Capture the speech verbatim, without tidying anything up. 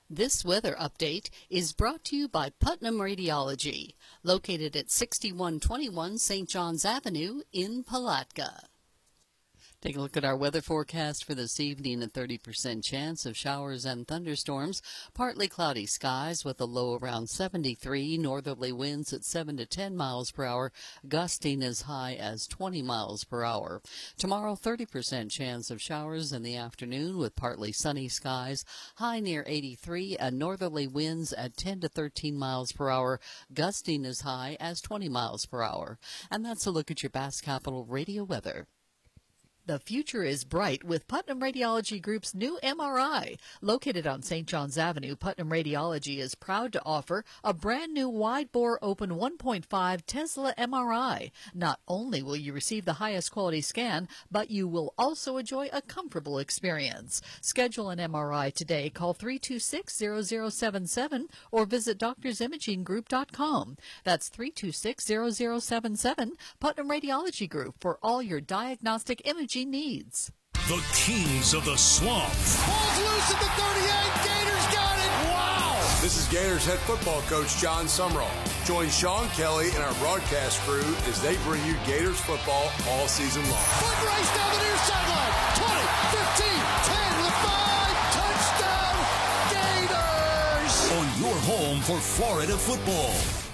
This weather update is brought to you by Putnam Radiology, located at sixty-one twenty-one Saint Johns Avenue in Palatka. Take a look at our weather forecast for this evening. A thirty percent chance of showers and thunderstorms. Partly cloudy skies with a low around seventy-three. Northerly winds at seven to ten miles per hour, gusting as high as twenty miles per hour. Tomorrow, thirty percent chance of showers in the afternoon with partly sunny skies. High near eighty-three and northerly winds at ten to thirteen miles per hour, gusting as high as twenty miles per hour. And that's a look at your Bass Capital Radio weather. The future is bright with Putnam Radiology Group's new M R I. Located on Saint Johns Avenue, Putnam Radiology is proud to offer a brand new wide-bore open one point five Tesla M R I. Not only will you receive the highest quality scan, but you will also enjoy a comfortable experience. Schedule an M R I today. Call three two six, zero zero seven seven or visit doctors imaging group dot com. That's three two six, zero zero seven seven, Putnam Radiology Group, for all your diagnostic imaging needs. The Kings of the Swamp. Ball's loose at the thirty-eight. Gators got it. Wow. This is Gators head football coach John Sumrall. Join Sean Kelly and our broadcast crew as they bring you Gators football all season long. Foot race down the near sideline. twenty, fifteen, ten, the five. Touchdown, Gators. On your home for Florida football.